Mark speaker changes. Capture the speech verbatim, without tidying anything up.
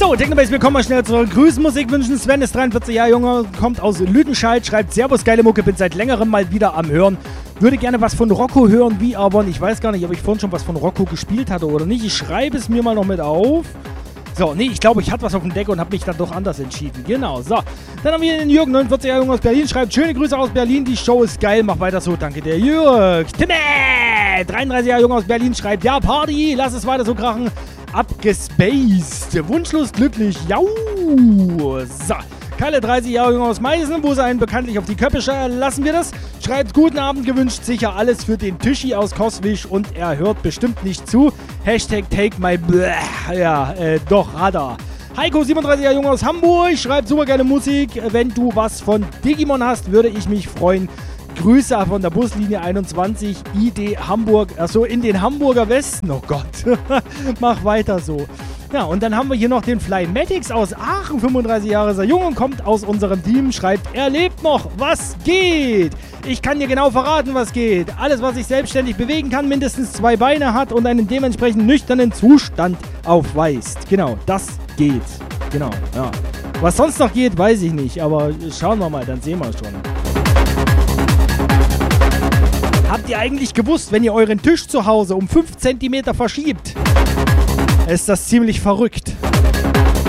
Speaker 1: So, Technobase, wir kommen mal schnell zurück. Grüßmusik wünschen. Sven ist dreiundvierzig Jahre jung, kommt aus Lüdenscheid, schreibt Servus, geile Mucke, bin seit längerem mal wieder am Hören. Würde gerne was von Rocco hören, wie aber, ich weiß gar nicht, ob ich vorhin schon was von Rocco gespielt hatte oder nicht. Ich schreibe es mir mal noch mit auf. So, nee, ich glaube, ich hatte was auf dem Deck und habe mich dann doch anders entschieden. Genau, so. Dann haben wir den Jürgen, neunundvierzig Jahre jung aus Berlin, schreibt schöne Grüße aus Berlin, die Show ist geil, mach weiter so, danke der Jürg. Timme, dreiunddreißig Jahre jung aus Berlin, schreibt, ja, Party, lass es weiter so krachen. Abgespaced, wunschlos glücklich, jau. So. Kalle, dreißig Jahre jung aus Meißen, wo sie einen bekanntlich auf die Köppe schauen, lassen wir das. Schreibt guten Abend, gewünscht sicher alles für den Tischi aus Koswisch und er hört bestimmt nicht zu. Hashtag take my bleh. Ja, äh, doch, hat er. Heiko, siebenunddreißig Jahre jung aus Hamburg, schreibt super geile Musik. Wenn du was von Digimon hast, würde ich mich freuen. Grüße von der Buslinie einundzwanzig, I D Hamburg, achso, in den Hamburger Westen. Oh Gott, mach weiter so. Ja, und dann haben wir hier noch den Flymatics aus Aachen, fünfunddreißig Jahre ist er jung und kommt aus unserem Team, schreibt, er lebt noch, was geht? Ich kann dir genau verraten, was geht. Alles, was sich selbstständig bewegen kann, mindestens zwei Beine hat und einen dementsprechend nüchternen Zustand aufweist. Genau, das geht. Genau, ja. Was sonst noch geht, weiß ich nicht, aber schauen wir mal, dann sehen wir schon. Habt ihr eigentlich gewusst, wenn ihr euren Tisch zu Hause um fünf Zentimeter verschiebt, ist das ziemlich verrückt.